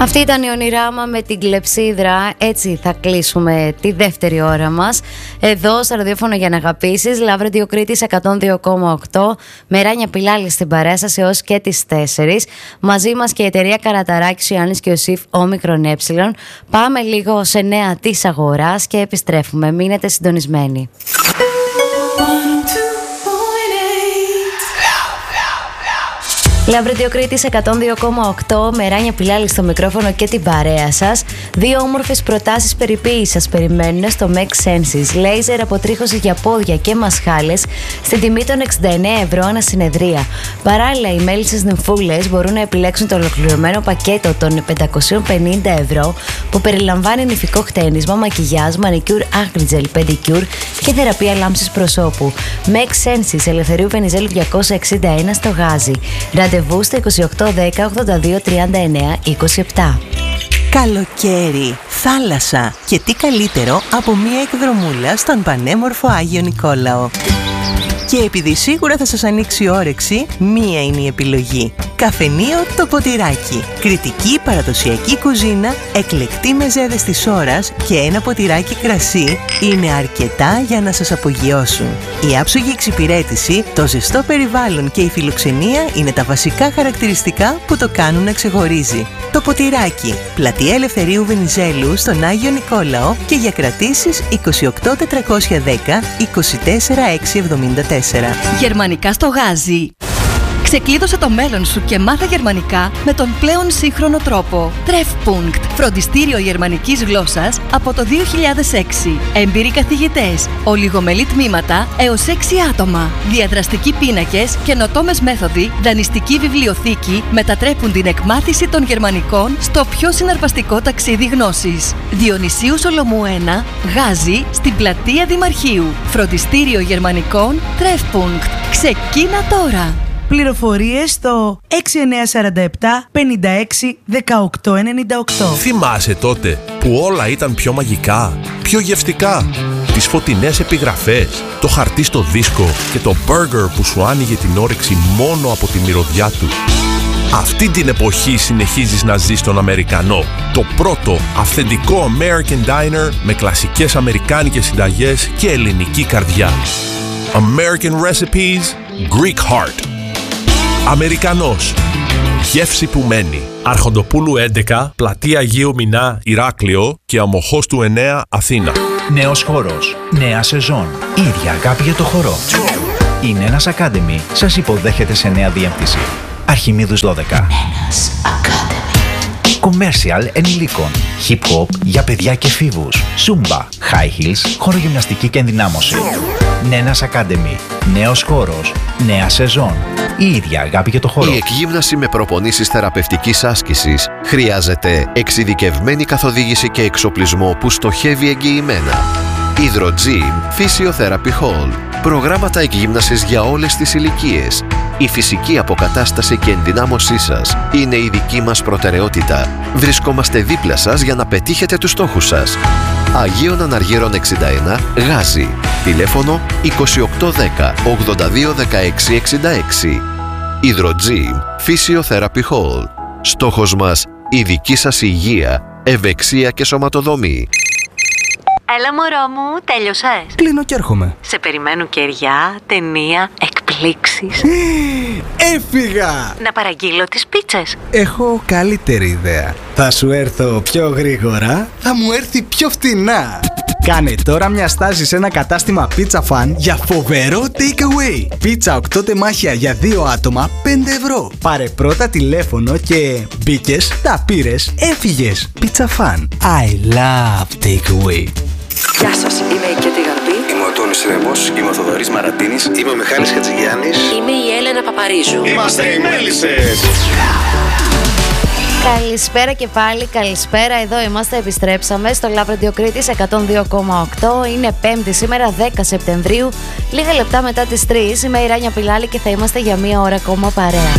Αυτή ήταν η Ονειράμα με την Κλεψίδρα. Έτσι θα κλείσουμε τη δεύτερη ώρα μας εδώ στο ραδιόφωνο για να αγαπήσεις. Love Radio Κρήτης 102,8 με Ράνια Πιλάλη στην παρέα σας έως και τις 4. Μαζί μας και η εταιρεία Καραταράκης, ο Ιάννης και ο Σιφ Όμικρον Ε. Πάμε λίγο σε νέα της αγοράς και επιστρέφουμε. Μείνετε συντονισμένοι. Love Radio Κρήτης 102,8 με Ράνια Πιλάλη στο μικρόφωνο και την παρέα σας. Δύο όμορφες προτάσεις περιποίησης σας περιμένουν στο Make Senses. Λέιζερ αποτρίχωση για πόδια και μασχάλες στην τιμή των 69€ ανά συνεδρία. Παράλληλα, οι μέλισσες νυμφούλες μπορούν να επιλέξουν το ολοκληρωμένο πακέτο των 550€ που περιλαμβάνει νηφικό χτένισμα, μακιγιάζ, μανικιούρ, άχριτζελ, πεντικιούρ και θεραπεία λάμψης προσώπου. Make Senses, Ελευθερίου Βενιζέλου 261 στο Γάζι. Ραντεβού στο 2810 82 39 27. Καλοκαίρι, θάλασσα και τι καλύτερο από μία εκδρομούλα στον πανέμορφο Άγιο Νικόλαο. Και επειδή σίγουρα θα σας ανοίξει όρεξη, μία είναι η επιλογή. Καφενείο Το Ποτηράκι. Κρητική παραδοσιακή κουζίνα, εκλεκτή μεζέδες της ώρας και ένα ποτηράκι κρασί είναι αρκετά για να σας απογειώσουν. Η άψογη εξυπηρέτηση, το ζεστό περιβάλλον και η φιλοξενία είναι τα βασικά χαρακτηριστικά που το κάνουν να ξεχωρίζει. Το Ποτηράκι, πλατεία Ελευθερίου Βενιζέλου στον Άγιο Νικόλαο και για κρατήσεις 28 410 24 674. Γερμανικά στο Γάζι. Ξεκλείδωσε το μέλλον σου και μάθε γερμανικά με τον πλέον σύγχρονο τρόπο. Treffpunkt, φροντιστήριο γερμανικής γλώσσας από το 2006. Έμπειροι καθηγητές, ολιγομελή τμήματα έως 6 άτομα. Διαδραστικοί πίνακες, καινοτόμες μέθοδοι, δανειστική βιβλιοθήκη μετατρέπουν την εκμάθηση των γερμανικών στο πιο συναρπαστικό ταξίδι γνώσης. Διονυσίου Σολομού 1, Γάζι, στην πλατεία Δημαρχείου. Φροντιστήριο γερμανικών Treffpunkt. Ξεκίνα τώρα! Πληροφορίες στο 6947 56 18 98. Θυμάσαι τότε που όλα ήταν πιο μαγικά, πιο γευστικά? Τις φωτεινές επιγραφές, το χαρτί στο δίσκο και το μπέργκερ που σου άνοιγε την όρεξη μόνο από τη μυρωδιά του. Αυτή την εποχή συνεχίζεις να ζεις τον Αμερικανό. Το πρώτο αυθεντικό American Diner με κλασικές αμερικάνικες συνταγές και ελληνική καρδιά. American Recipes, Greek Heart. Αμερικανός. Γεύση που μένει. Αρχοντοπούλου 11, πλατεία Αγίου Μινά, Ηράκλειο και Αμοχώς του 9, Αθήνα. Νέος χώρος, νέα σεζόν, ίδια αγάπη για το χορό. Η Νένας Academy σας υποδέχεται σε νέα διεύθυνση. Αρχιμίδους 12. Νένας Academy. Commercial ενηλίκων, hip hop για παιδιά και εφήβους, zumba, high heels, χορογυμναστική και ενδυνάμωση. Νένας Academy, νέος χώρος, νέα σεζόν. Η ίδια αγάπη για το χορό. Η εκγύμναση με προπονήσεις θεραπευτικής άσκησης χρειάζεται εξειδικευμένη καθοδήγηση και εξοπλισμό που στοχεύει εγγυημένα. Hydro-Gym Physiotherapy Hall. Προγράμματα εκγύμνασης για όλες τις ηλικίες. Η φυσική αποκατάσταση και ενδυνάμωσή σας είναι η δική μας προτεραιότητα. Βρισκόμαστε δίπλα σας για να πετύχετε τους στόχους σας. Αγίων Αναργύρων 61, Γάζι. Τηλέφωνο 2810 82 16 66. Hydro-Gym Physiotherapy Hall. Στόχος μας, η δική σας υγεία, ευεξία και σωματοδομή. Έλα μωρό μου, τέλειωσες? Κλείνω και έρχομαι. Σε περιμένουν κεριά, ταινία, εκπλήξεις. Έφυγα! Να παραγγείλω τις πίτσες. Έχω καλύτερη ιδέα. Θα σου έρθω πιο γρήγορα, θα μου έρθει πιο φτηνά. Κάνε τώρα μια στάση σε ένα κατάστημα Pizza Fan για φοβερό takeaway. Πίτσα 8 τεμάχια για 2 άτομα, 5€. Πάρε πρώτα τηλέφωνο και μπήκες, τα πήρες, έφυγες. Pizza Fan. I love takeaway. Γεια σας, είμαι η Κέτη Γαρμπή. Είμαι ο Τόνης Ρέμπος, είμαι ο Θοδωρής Μαρατίνης. Είμαι ο Μιχάλης Χατζηγιάννης. Είμαι η Έλενα Παπαρίζου. Είμαστε οι Μέλισσες. Καλησπέρα και πάλι, καλησπέρα. Εδώ είμαστε, επιστρέψαμε στο Love Radio Κρήτης 102,8. Είναι 5η σήμερα, 10 Σεπτεμβρίου. Λίγα λεπτά μετά τις 3. Είμαι η Ράνια Πιλάλη και θα είμαστε για μία ώρα ακόμα παρέα.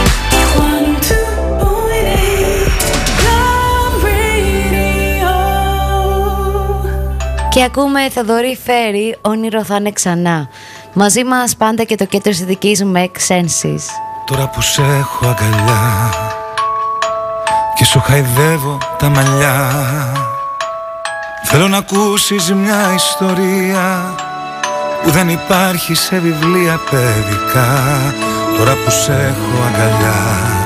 Και ακούμε Θοδωρή Φέρη, όνειρο θα είναι ξανά. Μαζί μας πάντα και το κέντρο συνδικής Make Senses. Τώρα που σε έχω αγκαλιά και σου χαϊδεύω τα μαλλιά. Θέλω να ακούσεις μια ιστορία που δεν υπάρχει σε βιβλία παιδικά, τώρα που σ' έχω αγκαλιά.